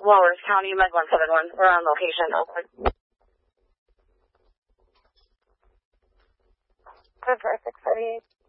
Walworth County, Med 171. We're on location, Oakwood. Good for 638.